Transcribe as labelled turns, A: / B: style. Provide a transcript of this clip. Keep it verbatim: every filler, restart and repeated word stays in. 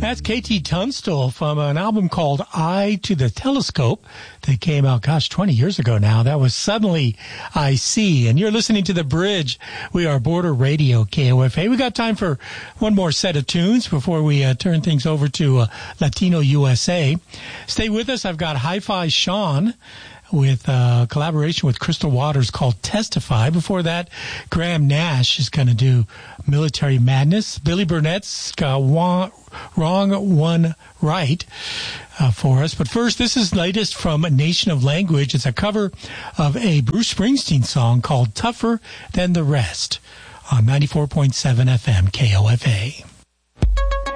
A: That's K T Tunstall from an album called Eye to the Telescope that came out, gosh, twenty years ago now. That was Suddenly I See. And you're listening to The Bridge. We are Border Radio, K O F A. We got time for one more set of tunes before we uh, turn things over to uh, Latino U S A. Stay with us. I've got Hi-Fi Sean with a uh, collaboration with Crystal Waters called Testify. Before that, Graham Nash is going to do Military Madness. Billy Burnett's got one, Wrong One Right uh, for us. But first, this is latest from Nation of Language. It's a cover of a Bruce Springsteen song called Tougher Than the Rest on ninety-four point seven F M K O F A.